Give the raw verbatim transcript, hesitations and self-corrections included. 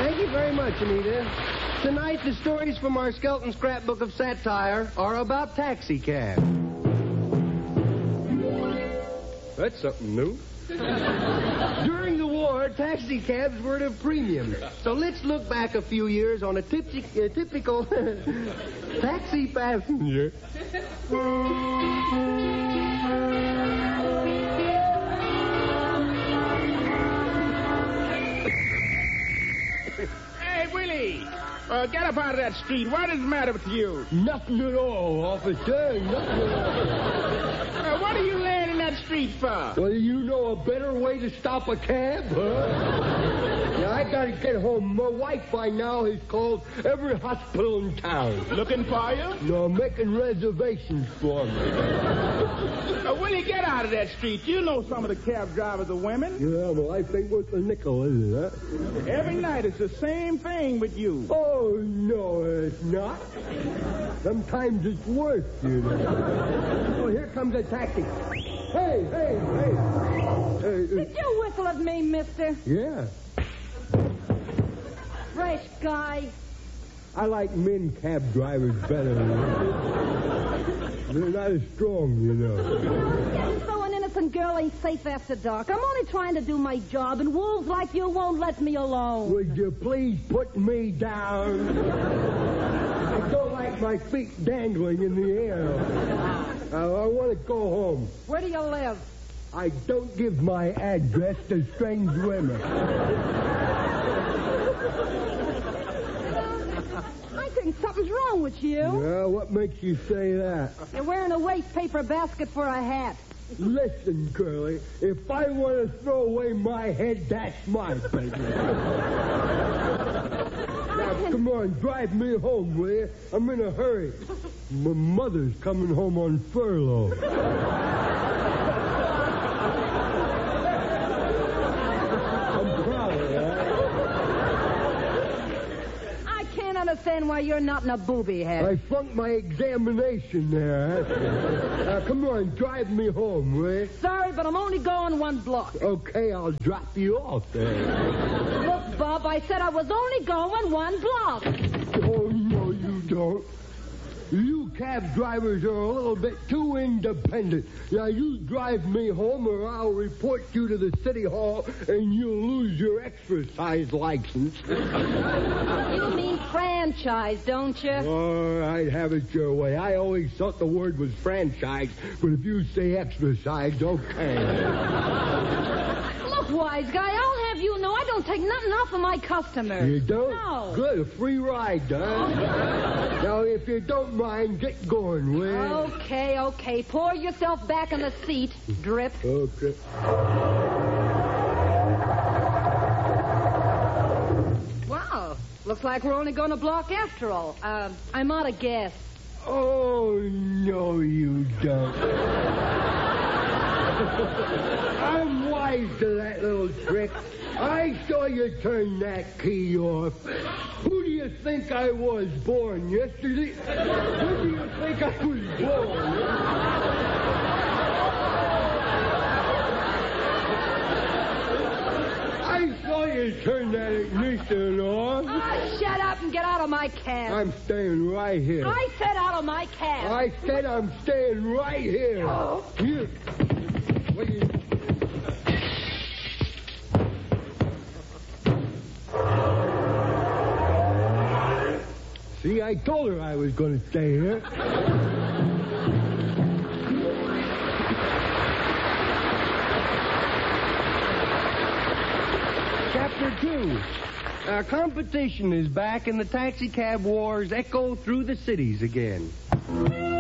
Thank you very much, Anita. Tonight, the stories from our Skelton Scrapbook of Satire are about taxi cabs. That's something new. During the war, taxi cabs were at a premium. So let's look back a few years on a tipsy, uh, typical taxi passenger. Hey, Willie! Uh, get up out of that street. What is the matter with you? Nothing at all, officer. Nothing at all. Uh, what are you laying in that street for? Well, you know a better way to stop a cab, huh? Yeah, I gotta get home. My wife by now has called every hospital in town. Looking for you? No, making reservations for me. Uh, Willie, get out of that street. You know some of the cab drivers are women. Yeah, well, I think what's a nickel, is it, huh? Every night it's the same thing with you. Oh, no, it's not. Sometimes it's worse, you know. Oh, here comes a taxi. Hey, hey, hey. hey Did you whistle at me, mister? Yeah. Fresh guy. I like men cab drivers better. They're not as strong, you know. Getting so an innocent girl ain't safe after dark. I'm only trying to do my job, and wolves like you won't let me alone. Would you please put me down? I don't like my feet dangling in the air. Uh, I want to go home. Where do you live? I don't give my address to strange women. I think something's wrong with you. Yeah, what makes you say that? You're wearing a waste paper basket for a hat. Listen, Curly, if I want to throw away my head, that's my business. Now, come on, drive me home, will you? I'm in a hurry. My mother's coming home on furlough. I'm proud of that. I can't understand why you're not in a booby hat. I flunked my examination there. Now, come on, drive me home, will you? Sorry, but I'm only going one block. Okay, I'll drop you off there. Look, Bob, I said I was only going one block. Oh, no, you don't. You cab drivers are a little bit too independent. Now, you drive me home or I'll report you to the city hall and you'll lose your exercise license. You mean franchise, don't you? All right, have it your way. I always thought the word was franchise, but if you say exercise, okay. Look, wise guy, I'll have you know I don't take nothing off of my customers. You don't? No. Good, a free ride, huh? Now, if you don't mind, get going, will you? Okay, okay. Pour yourself back in the seat, Drip. Okay. Wow. Looks like we're only going to block after all. Uh, I'm out of gas. Oh, no, you don't. I'm wise to that little trick. I saw you turn that key off. Who do you think I was born yesterday? Who do you think I was born? I saw you turn that ignition on. Oh, shut up and get out of my cab. I'm staying right here. I said out of my cab. I said I'm staying right here. Oh. Here. What do you... See, I told her I was going to stay here. Chapter two. Our competition is back and the taxi cab wars echo through the cities again.